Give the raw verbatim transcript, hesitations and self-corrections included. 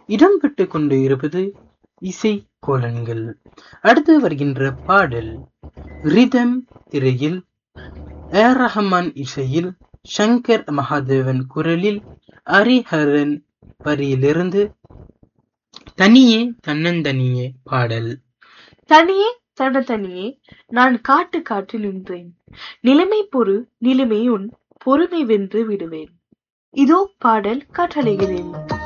இடம்பெற்று கொண்டு இருப்பது இசை கோலன்கள். அடுத்து வருகின்ற பாடல் ரிதம் திரையில் ஏர் ரஹ்மான் இசையில் சங்கர் மகாதேவன் குரலில் ஹரிஹரன் வரியிலிருந்து தனியே தன்னந்தனியே பாடல். தனியே தனதனியே நான் காட்டு காட்டு நின்றேன், நிலைமை பொறு நிலைமை உன் பொறுமை வென்று விடுவேன். இதோ பாடல் காற்றலைகிறேன்.